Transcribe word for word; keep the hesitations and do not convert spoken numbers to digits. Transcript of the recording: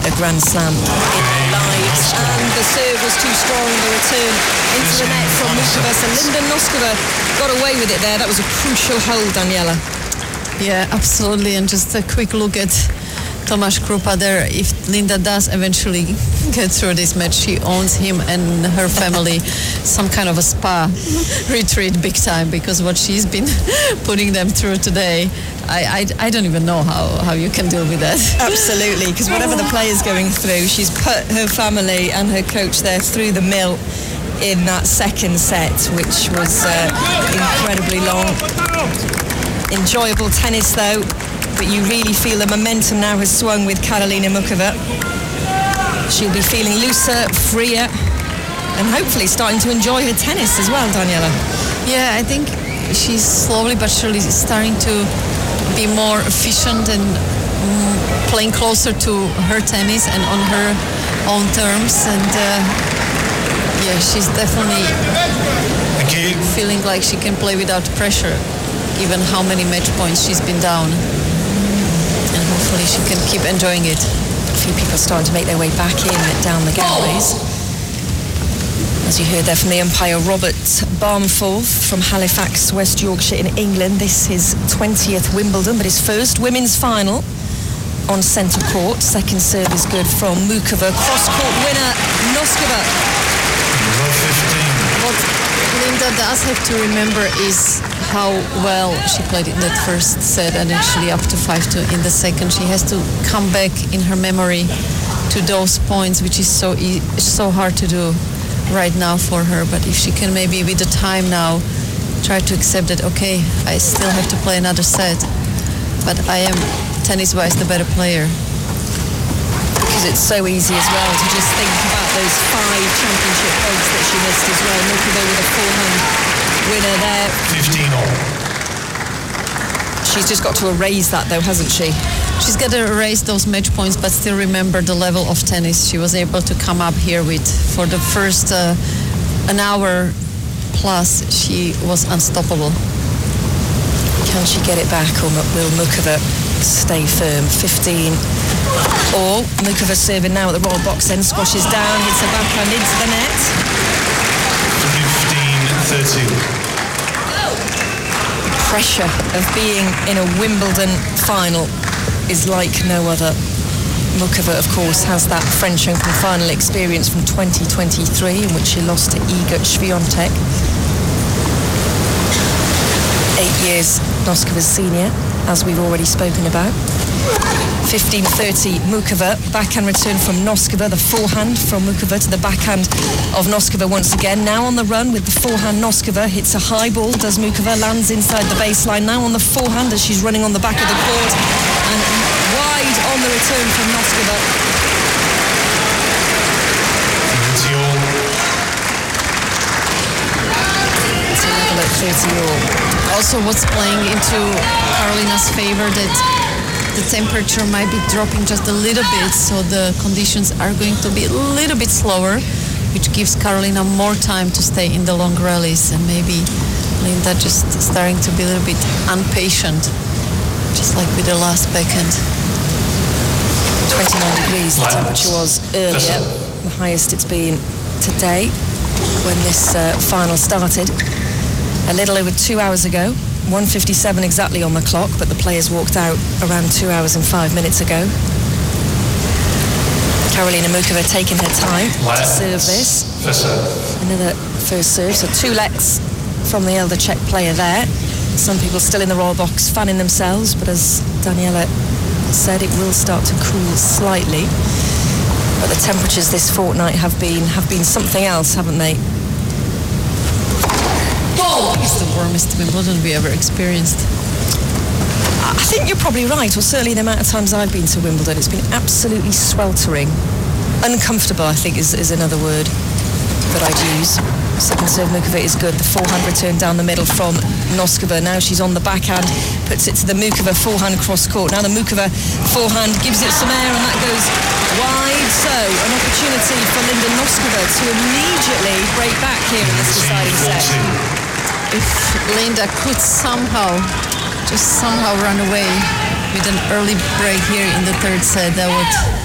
a Grand Slam in their lives. And the serve was too strong, the return into the net from Muchova. So Linda Noskova got away with it there. That was a crucial hold, Daniela. Yeah, absolutely. And just a quick look at Tomáš Krupa there. If Linda does eventually get through this match, she owns him and her family some kind of a spa retreat big time, because what she's been putting them through today, I, I, I don't even know how, how you can deal with that. Absolutely, because whatever the player's going through, she's put her family and her coach there through the mill in that second set, which was uh, incredibly long. Enjoyable tennis though, but you really feel the momentum now has swung with Karolina Muchova. She'll be feeling looser, freer, and hopefully starting to enjoy her tennis as well, Daniela. Yeah, I think she's slowly but surely starting to be more efficient and mm, playing closer to her tennis and on her own terms. And uh, yeah, she's definitely feeling like she can play without pressure, given how many match points she's been down. And hopefully she can keep enjoying it. A few people starting to make their way back in down the galleries. As you heard there from the umpire, Robert Barmforth from Halifax, West Yorkshire in England. This is twentieth Wimbledon, but his first women's final on centre court. Second serve is good from Muchova. Cross-court winner, Noskova. What Linda does have to remember is how well she played in that first set, and actually up to five two in the second. She has to come back in her memory to those points, which is so e- so hard to do right now for her. But if she can maybe with the time now try to accept that, okay, I still have to play another set, but I am tennis-wise the better player. Because it's so easy as well to just think about those five championship points that she missed as well. Muchova with a forehand winner there. fifteen all. She's just got to erase that though, hasn't she? She's got to erase those match points, but still remember the level of tennis she was able to come up here with. For the first uh, an hour plus, she was unstoppable. Can she get it back, or will Muchova stay firm? fifteen all. Muchova serving now at the royal box end, squashes down, hits a backhand into the net. fifteen thirteen. Pressure of being in a Wimbledon final is like no other. Muchova, of course, has that French Open final experience from twenty twenty-three, in which she lost to Iga Swiatek. Eight years Noskova's senior, as we've already spoken about. fifteen thirty Muchova, backhand return from Noskova, the forehand from Muchova to the backhand of Noskova once again. Now on the run with the forehand, Noskova hits a high ball, does Muchova, lands inside the baseline. Now on the forehand as she's running on the back of the court, and wide on the return from Noskova. It's a level at thirty all. Also, what's playing into Karolina's favor, that the temperature might be dropping just a little bit, so the conditions are going to be a little bit slower, which gives Karolina more time to stay in the long rallies, and maybe Linda just starting to be a little bit impatient, just like with the last backhand. twenty-nine degrees the temperature was earlier, the highest it's been today when this uh, final started. A little over two hours ago, one fifty-seven exactly on the clock, but the players walked out around two hours and five minutes ago. Karolina Muchova taking her time to serve this. Another first serve, so two lets from the elder Czech player there. Some people still in the royal box fanning themselves, but as Daniela said, it will start to cool slightly. But the temperatures this fortnight have been have been something else, haven't they? It's the warmest Wimbledon we ever experienced. I think you're probably right, or certainly the amount of times I've been to Wimbledon, it's been absolutely sweltering. Uncomfortable, I think, is, is another word that I'd use. Second serve Muchova is good. The forehand return down the middle from Noskova. Now she's on the backhand, puts it to the Muchova forehand cross court. Now the Muchova forehand gives it some air, and that goes wide. So an opportunity for Linda Noskova to immediately break back here in this deciding set. If Linda could somehow, just somehow run away with an early break here in the third set, that would